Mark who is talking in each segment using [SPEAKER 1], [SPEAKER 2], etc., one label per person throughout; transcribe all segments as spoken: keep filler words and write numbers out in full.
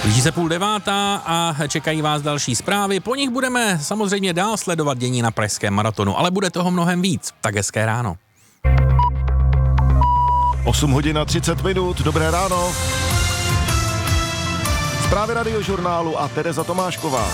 [SPEAKER 1] Blíží se půl devátá a čekají vás další zprávy. Po nich budeme samozřejmě dál sledovat dění na pražském maratonu, ale bude toho mnohem víc. Tak hezké ráno.
[SPEAKER 2] osm hodin a třicet minut, dobré ráno. Zprávy Radiožurnálu a Tereza Tomášková.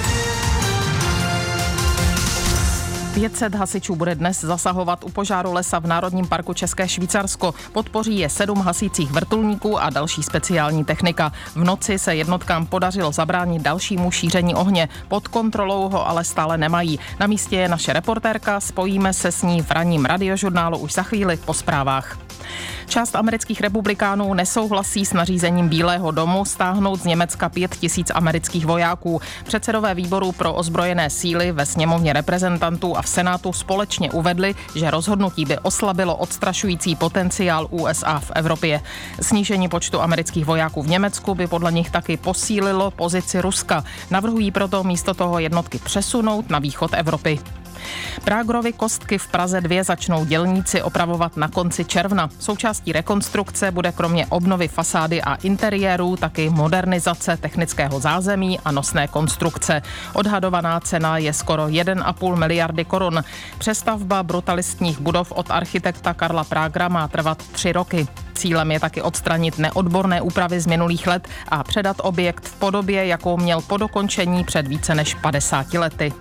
[SPEAKER 3] pět set hasičů bude dnes zasahovat u požáru lesa v Národním parku České Švýcarsko. Podpoří je sedm hasících vrtulníků a další speciální technika. V noci se jednotkám podařilo zabránit dalšímu šíření ohně. Pod kontrolou ho ale stále nemají. Na místě je naše reportérka, spojíme se s ní v ranním Radiožurnálu už za chvíli po zprávách. Část amerických republikánů nesouhlasí s nařízením Bílého domu stáhnout z Německa pět tisíc amerických vojáků. Předsedové výboru pro ozbrojené síly ve sněmovně reprezentantů a v Senátu společně uvedli, že rozhodnutí by oslabilo odstrašující potenciál U S A v Evropě. Snížení počtu amerických vojáků v Německu by podle nich taky posílilo pozici Ruska. Navrhují proto místo toho jednotky přesunout na východ Evropy. Prágorovy kostky v Praze dva začnou dělníci opravovat na konci června. Součástí rekonstrukce bude kromě obnovy fasády a interiérů taky modernizace technického zázemí a nosné konstrukce. Odhadovaná cena je skoro jedna a půl miliardy korun. Přestavba brutalistních budov od architekta Karla Prágera má trvat tři roky. Cílem je taky odstranit neodborné úpravy z minulých let a předat objekt v podobě, jakou měl po dokončení před více než padesáti lety.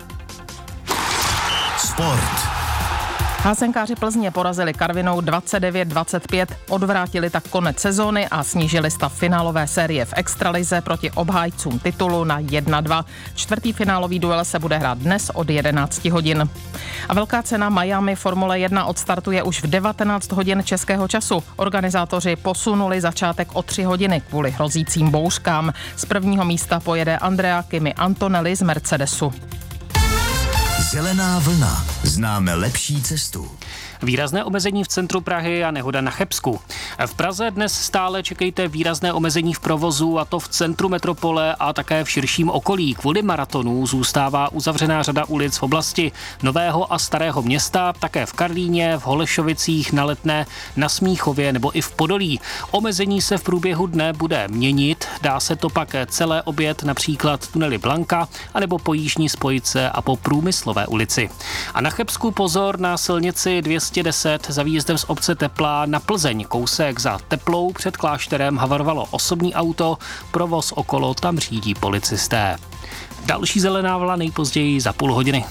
[SPEAKER 4] Sport.
[SPEAKER 3] Házenkáři Plzně porazili Karvinou dvacet devět dvacet pět, odvrátili tak konec sezóny a snížili stav finálové série v extralize proti obhájcům titulu na jedna dva. Čtvrtý finálový duel se bude hrát dnes od jedenácti hodin. A velká cena Miami Formule jedna odstartuje už v devatenáct hodin českého času. Organizátoři posunuli začátek o tři hodiny kvůli hrozícím bouřkám. Z prvního místa pojede Andrea Kimi Antonelli z Mercedesu.
[SPEAKER 4] Zelená vlna. Známe lepší cestu.
[SPEAKER 5] Výrazné omezení v centru Prahy a nehoda na Chebsku. V Praze dnes stále čekejte výrazné omezení v provozu, a to v centru metropole a také v širším okolí. Kvůli maratonu zůstává uzavřená řada ulic v oblasti Nového a Starého Města, také v Karlíně, v Holešovicích, na Letné, na Smíchově nebo i v Podolí. Omezení se v průběhu dne bude měnit, dá se to pak celé obět například tunely Blanka, anebo po jižní spojice a po Průmyslové ulici. A na Chebsku pozor na silnici dvě stě deset za výjezdem z obce Teplá na Plzeň. Kousek za Teplou před klášterem havarovalo osobní auto, provoz okolo tam řídí policisté. Další zelená vlna nejpozději za půl hodiny.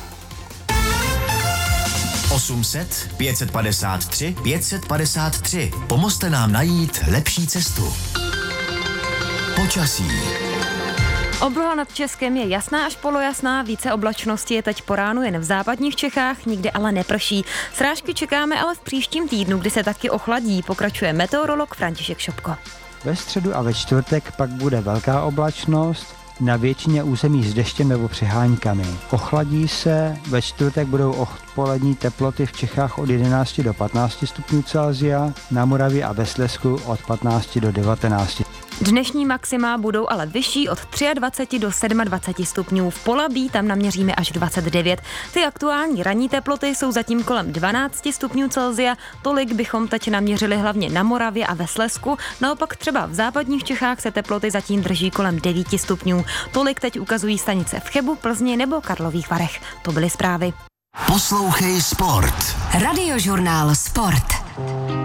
[SPEAKER 4] osm set, pět set padesát tři, pět set padesát tři. Pomozte nám najít lepší cestu. Počasí.
[SPEAKER 6] Obloha nad Českem je jasná až polojasná, více oblačnosti je teď po ránu jen v západních Čechách, nikde ale neprší. Srážky čekáme ale v příštím týdnu, kdy se taky ochladí, pokračuje meteorolog František Šopko.
[SPEAKER 7] Ve středu a ve čtvrtek pak bude velká oblačnost, na většině území s deštěm nebo přiháňkami. Ochladí se, ve čtvrtek budou odpolední teploty v Čechách od jedenácti do patnácti stupňů Celsia, na Moravě a ve Slezsku od patnácti do devatenácti.
[SPEAKER 6] Dnešní maxima budou ale vyšší od dvacet tři do dvacet sedm stupňů. V Polabí tam naměříme až dvacet devět. Ty aktuální ranní teploty jsou zatím kolem dvanáct stupňů Celsia. Tolik bychom teď naměřili hlavně na Moravě a ve Slezsku. Naopak třeba v západních Čechách se teploty zatím drží kolem devět stupňů. Tolik teď ukazují stanice v Chebu, Plzni nebo Karlových Varech. To byly zprávy.
[SPEAKER 4] Poslouchej Sport.
[SPEAKER 8] Radiožurnál Sport.